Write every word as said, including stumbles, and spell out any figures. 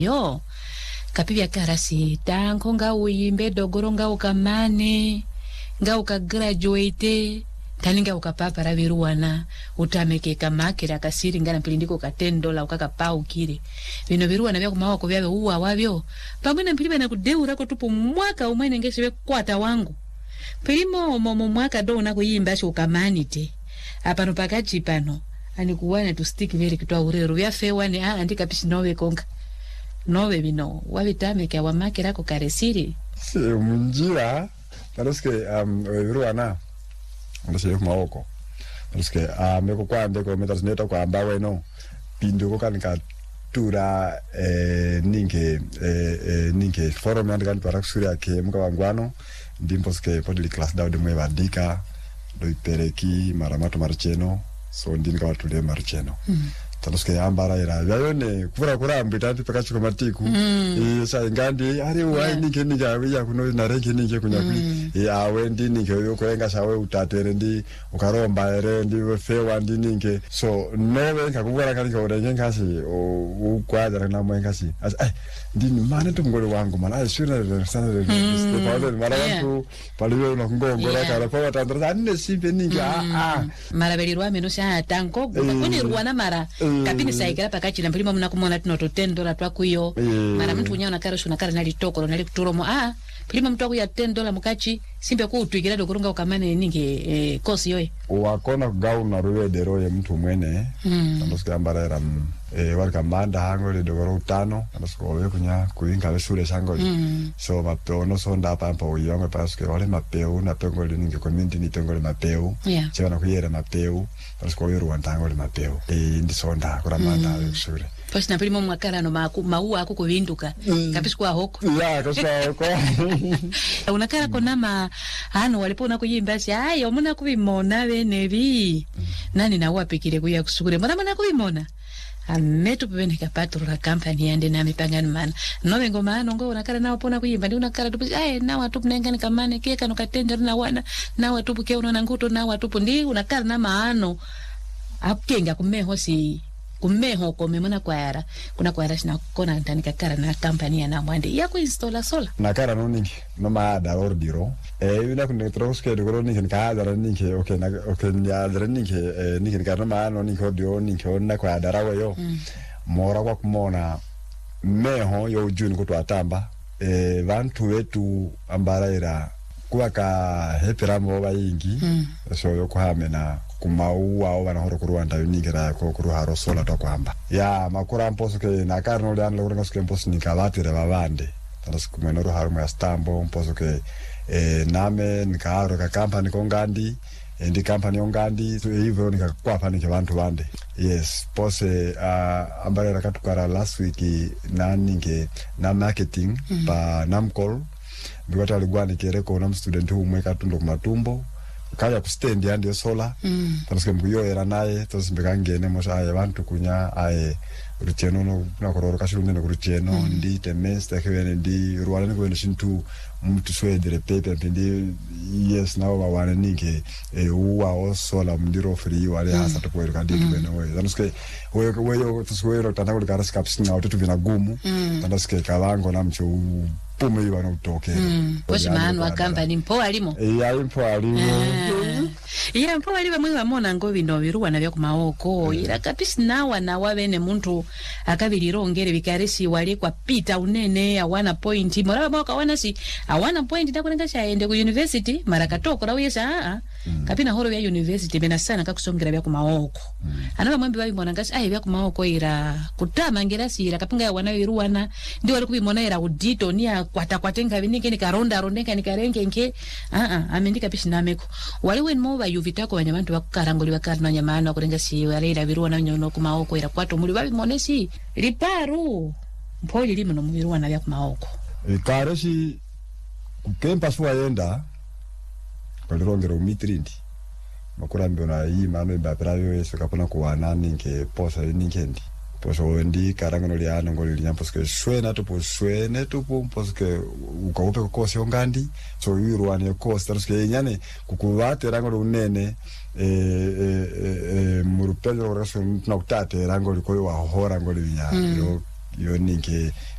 yo kapivya karasi tanko nga uimbe dogoro nga ukamane nga ukagraduate taninga ukapapara viruwana utameke kamakira kasiri ngana pilindiko ka ten dollars ukakapau kire bino viruwana bya kumawako byabe uwa wabyo pamwe mpilibe na kudeura ko tupo mwaka umwene ngesibe kwata wangu pilimo momo mwaka do na kuyimba sho kamanite apano pakati pano ani kuwana to stick vile kitwa urero bya fewane ah andika pishi nowe konga nowe bino wabitameke awamakira ko karesiri si munjira parce que um viruwana ndose kumawoko parce que ah meko kwande ko metas neta kwa ambawe no pindu ko kanika tura eh ninge eh, eh ninge forum yandi kan para kusuri ke muka wangwano ndimpos ke podli class dawo de mwe badika do ipereki maramato marcheno so ndinga watude marcheno mm. Tanuske ambara ira yayone kura kura ambitati pakachi komatiku mm. e sa ngandi ari wa yeah. Nike nike awiya kuno na reke nike kunyakuli mm. e awe ndi nike yoko enga sawe utatere ndi ukaromba ere ndi fewa ndi nike so nowe ngakubura kali ko renge ngasi o ukwaza na mwe ngasi as eh ndi mane tumgole wangu mala shura sana de de pale mala wangu pale no ngongora kala kwa tandra ande simpe nike a a mara belirwa meno sha tanko kuni ruwana mara kapini saikira pakachi na mpilima muna kumona tunoto ten dollars twakuyo mara mtu unyao nakara shuna kara nali toko nali kuturomo ah pilima mtu wakuya ten dollars mukachi simpe kutuikira dokurunga ukamane ninge eh, kosi yoe wakona kugau na ruwe dero ya mtu mwene tandoske ambara era eh, warika manda hango le dogoro utano tandoske wale kunya kuinga wesule shango mm. So mapeo no sonda hapa hapa uyongo paske wale mapeo na pengo le ninge community ni pengo le mapeo yeah. Chewa na kuyere mapeo tandoske wale ruwantango le mapeo e ndi sonda kura manda mm. Wesule posi na pilimo mwakara no maku, maua aku kuvinduka mm. Kapisi kwa hoko ya kapisi hoko unakara konama hano walipo unakuyimba si ayo omuna kubimona benebi mm. Nani na wapikire kuya kusukure mbona mwana kubimona ametu pene kapatro la company yande na mipangano mana nowe ngoma ano ngo unakara nawo pona kuyimba ndi unakara tupu aye na watu mnenga nikamane keka no katenda na wana na watu puke unaona nguto na watu ndi unakara na maano akenga kumeho si kumeho ko memona kwara kuna kwara sina kona ndani kakara na company na mwande ya kuinstalla sola nakara no ningi no maada ordiro eh yuna kunde troske de goro ningi kaada ningi okay na okay ya dra ningi eh ningi kana maano ningi ordio ningi onna kwa darawa yo mm. Mora kwa kumona meho yo juni kutwatamba eh bantu wetu ambara ira kuwa ka hepiramo bayingi mm. So yo kuhamena kumauwa au banahoro kuruanda unigira ko kuruharo sola to kwamba ya makura mposo ke na karno le anlo kurenga ske mposo nikabatire babande taras kumenoro harumo ya stambo mposo ke eh name nikaro ka company kongandi ndi company ongandi so hivyo nikakwapa nike bantu bande yes pose uh, ambare rakatukara last week na ninge na marketing mm. Pa namcall biwata ligwani kereko na student umwe katundo kumatumbo kaya kustendi andi sola mm. Tanske mbuyo era naye tosimbeka ngene mosha aye bantu kunya aye rucheno no na kororo kashirunde no rucheno mm. Ndi temeste kwene ndi ruwalani kwene shintu mtu swedere pepe pindi yes na wa wana ninge e uwa o sola mndiro free wale hasa to kwero kandi kwene we tanske we we tuswero tanako karasi kapsina watu vina gumu mm. Tanske kalango na mcho pume iwa no toke mm. Poshi maanu wa company mpo alimo ya mpo alimo ya mpo alimo mwe mona ngo bino biruwa na bya kumawoko ira kapisi nawa na wabene muntu akabiliro ngere bikarisi wali kwa pita unene awana point mora baba wana si awana point ndakulenga shaende ku university mara katoko rawo yesa a mm. Kapina horo ya university bena sana kakusongera bya kumawoko mm. Anaba mwembe babimona ngasi ayi bya kumawoko ira kutama ngera si ira kapinga ya wana biruwana ndi wali kubimona ira udito ni kwata kwatenga binike ni karonda rondenga ni karenge nke a a amendika pishi nameko wali wen mo ba yuvitako banyabantu bakarangoli bakarna nyamana kurenga si wali ira biruwana nyono kumawoko ira kwato muri babimonesi riparu mpoli limo no mubiruwana bya kumawoko ikare si kukempa suwa yenda kalirongero mitrindi makura mbona yi mano babrayo yeso kapona kuwana ninge posa ningendi poso wendi karangano liano ngoli linyamposke shwena tupo shwene tupo poske ukaupe kokosi ongandi so yuruwane kosi taruske nyane kukuvate rango unene eh eh eh murupelo raso na utate rango likoyo wa hora ngoli linya yo yo ninge